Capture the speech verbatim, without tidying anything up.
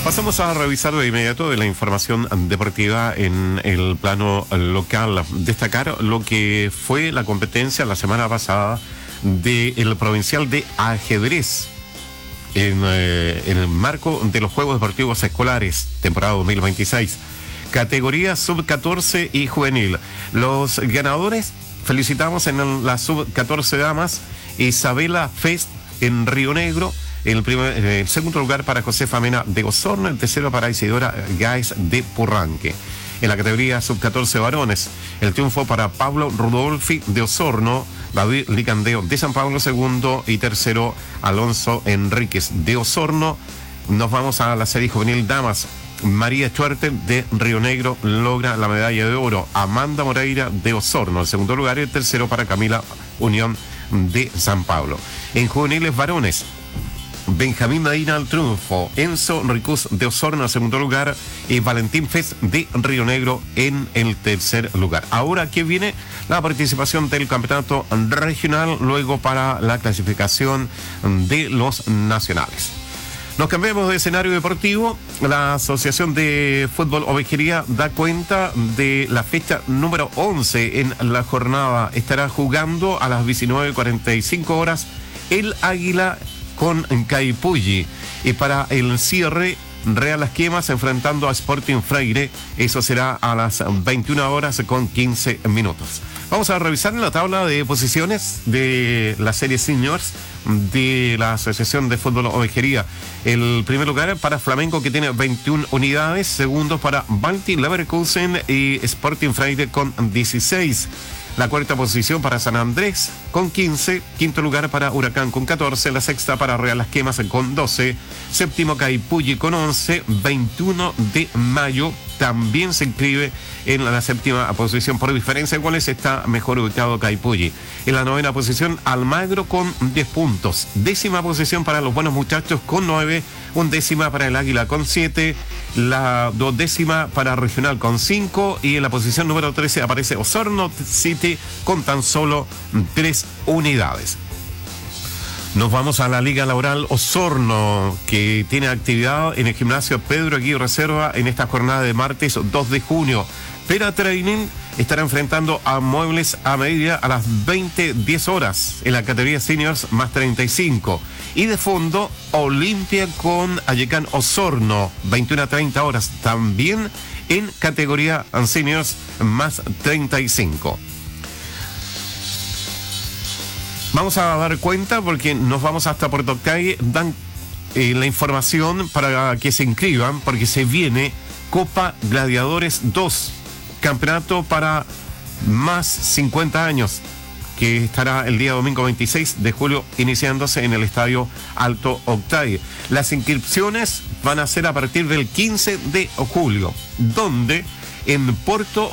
Pasamos a revisar de inmediato de la información deportiva en el plano local. Destacar lo que fue la competencia la semana pasada del provincial de ajedrez en, eh, en el marco de los Juegos Deportivos Escolares, temporada dos mil veintiséis. Categoría sub catorce y juvenil. Los ganadores, felicitamos en el, la sub catorce damas, Isabela Fest en Río Negro. El, primer, el segundo lugar para Josefa Mena de Osorno, el tercero para Isidora Gáez de Purranque. En la categoría sub catorce varones, el triunfo para Pablo Rudolfi de Osorno, David Licandeo de San Pablo segundo y tercero Alonso Enríquez de Osorno. Nos vamos a la serie juvenil damas. María Chuerte de Río Negro logra la medalla de oro. Amanda Moreira de Osorno, el segundo lugar, y el tercero para Camila Unión de San Pablo. En juveniles varones, Benjamín Medina al triunfo, Enzo Ricus de Osorno en segundo lugar y Valentín Fez de Río Negro en el tercer lugar. Ahora aquí viene la participación del campeonato regional, luego para la clasificación de los nacionales. Nos cambiamos de escenario deportivo. La Asociación de Fútbol Ovejería da cuenta de la fecha número once en la jornada. Estará jugando a las diecinueve cuarenta y cinco horas el Águila con Caipulli, y para el cierre Real Las Quemas enfrentando a Sporting Freire. Eso será a las veintiuna horas con quince minutos. Vamos a revisar la tabla de posiciones de la serie seniors de la Asociación de Fútbol Ovejería. El primer lugar para Flamengo, que tiene veintiuna unidades, segundo para Balti Leverkusen y Sporting Freire con dieciséis. La cuarta posición para San Andrés con quince, quinto lugar para Huracán con catorce, la sexta para Real Las Quemas con doce, séptimo Caipulli con once, veintiuno de mayo también se inscribe en la séptima posición. Por diferencia de goles está mejor ubicado Caipulli. En la novena posición Almagro con diez puntos, décima posición para los buenos muchachos con nueve, undécima para el Águila con siete, la duodécima para Regional con cinco, y en la posición número trece aparece Osorno City con tan solo tres unidades. Nos vamos a la Liga Laboral Osorno, que tiene actividad en el gimnasio Pedro Aguirre Reserva en esta jornada de martes dos de junio. Pera Training estará enfrentando a Muebles a Medida a las veinte diez horas en la categoría Seniors más treinta y cinco. Y de fondo, Olimpia con Ayecán Osorno, veintiuna treinta horas, también en categoría Seniors más treinta y cinco. Vamos a dar cuenta porque nos vamos hasta Puerto Octay, dan eh, la información para que se inscriban, porque se viene Copa Gladiadores dos, campeonato para más cincuenta años, que estará el día domingo veintiséis de julio iniciándose en el Estadio Alto Octay. Las inscripciones van a ser a partir del quince de julio, donde en Puerto